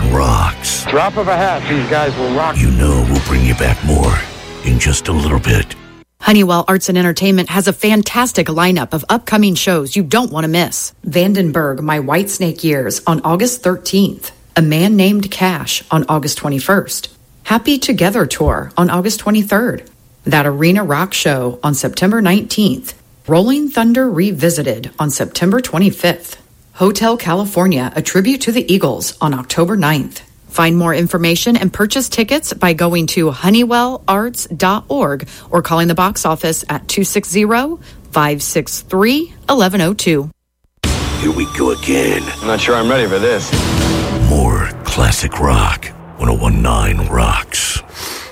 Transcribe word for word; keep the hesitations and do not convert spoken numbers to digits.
rocks. Drop of a hat, these guys will rock. You know we'll bring you back more in just a little bit. Honeywell Arts and Entertainment has a fantastic lineup of upcoming shows you don't want to miss. Vandenberg, My Whitesnake Years on August thirteenth. A Man Named Cash on August twenty-first. Happy Together Tour on August twenty-third. That Arena Rock Show on September nineteenth. Rolling Thunder Revisited on September twenty-fifth. Hotel California, a tribute to the Eagles on October ninth. Find more information and purchase tickets by going to honeywell arts dot org or calling the box office at two six zero, five six three, one one zero two. Here we go again. I'm not sure I'm ready for this. More classic rock. one oh one point nine Rocks.